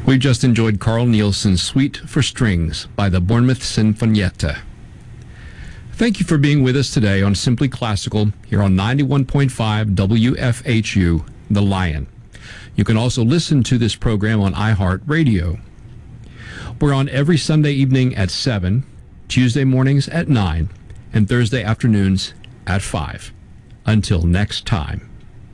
We just enjoyed Carl Nielsen's Suite for Strings by the Bournemouth Sinfonietta. Thank you for being with us today on Simply Classical here on 91.5 WFHU, The Lion. You can also listen to this program on iHeartRadio. We're on every Sunday evening at 7, Tuesday mornings at 9, and Thursday afternoons at 5. Until next time.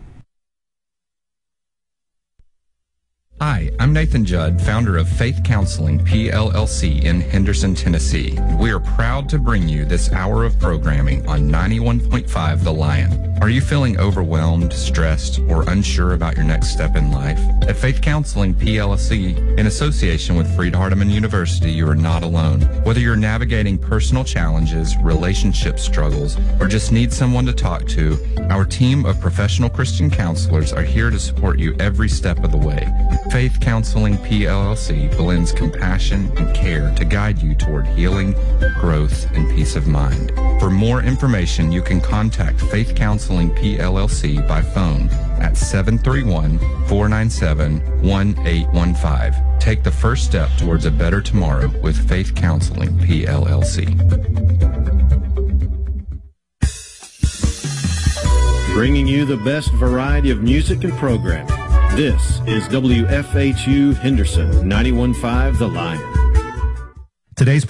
Hi, I'm Nathan Judd, founder of Faith Counseling PLLC in Henderson, Tennessee. We are proud to bring you this hour of programming on 91.5 The Lion. Are you feeling overwhelmed, stressed, or unsure about your next step in life? At Faith Counseling PLLC, in association with Freed-Hardeman University, you are not alone. Whether you're navigating personal challenges, relationship struggles, or just need someone to talk to, our team of professional Christian counselors are here to support you every step of the way. Faith Counseling PLLC blends compassion and care to guide you toward healing, growth, and peace of mind. For more information, you can contact Faith Counseling PLLC by phone at 731-497-1815. Take the first step towards a better tomorrow with Faith Counseling PLLC. Bringing you the best variety of music and programming. This is WFHU Henderson 91.5 The Lion. Today's